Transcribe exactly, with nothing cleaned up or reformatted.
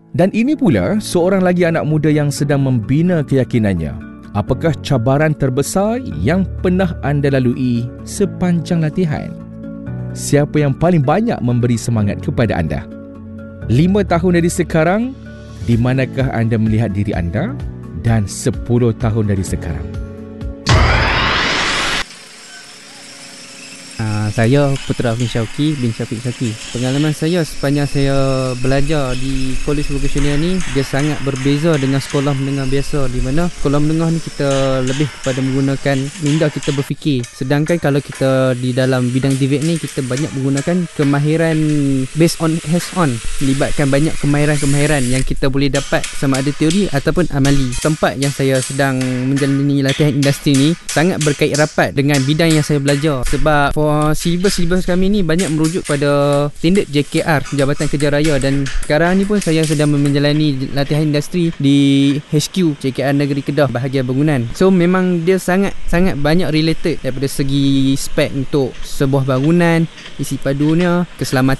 Dan ini pula seorang lagi anak muda yang sedang membina keyakinannya. Apakah cabaran terbesar yang pernah anda lalui sepanjang latihan? Siapa yang paling banyak memberi semangat kepada anda? Lima tahun dari sekarang, di manakah anda melihat diri anda? Dan sepuluh tahun dari sekarang? Uh, saya Putra bin Syauqi bin Syafiq Syaki. Pengalaman saya sepanjang saya belajar di Kolej Vokasional ni, dia sangat berbeza dengan sekolah menengah biasa, di mana sekolah menengah ni kita lebih kepada menggunakan minda kita berfikir. Sedangkan kalau kita di dalam bidang T V E T ni, kita banyak menggunakan kemahiran based on hands on, melibatkan banyak kemahiran-kemahiran yang kita boleh dapat sama ada teori ataupun amali. Tempat yang saya sedang menjalani latihan industri ni sangat berkait rapat dengan bidang yang saya belajar, sebab for silibus-silibus kami ni banyak merujuk pada standard J K R, Jabatan Kerja Raya, dan sekarang ni pun saya sedang menjalani latihan industri di H Q J K R Negeri Kedah bahagian bangunan. So memang dia sangat-sangat banyak related daripada segi spek untuk sebuah bangunan, isi padunya, keselamatan